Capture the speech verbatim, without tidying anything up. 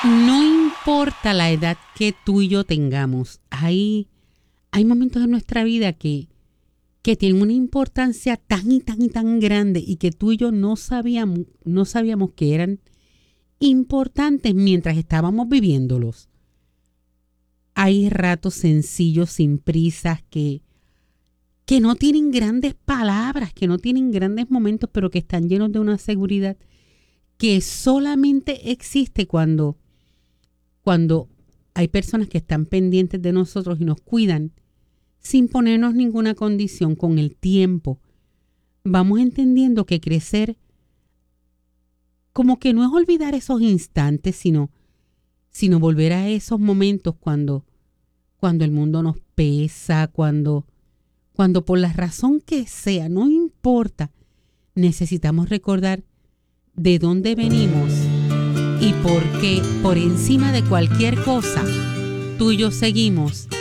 No importa la edad que tú y yo tengamos, hay, hay momentos en nuestra vida que, que tienen una importancia tan y tan y tan grande y que tú y yo no sabíamos, no sabíamos que eran importantes mientras estábamos viviéndolos. Hay ratos sencillos, sin prisas, que, que no tienen grandes palabras, que no tienen grandes momentos, pero que están llenos de una seguridad que solamente existe cuando, cuando hay personas que están pendientes de nosotros y nos cuidan sin ponernos ninguna condición. Con el tiempo vamos entendiendo que crecer como que no es olvidar esos instantes, sino, sino volver a esos momentos cuando, cuando el mundo nos pesa, cuando, cuando por la razón que sea, no importa, necesitamos recordar de dónde venimos y por qué, por encima de cualquier cosa, tú y yo seguimos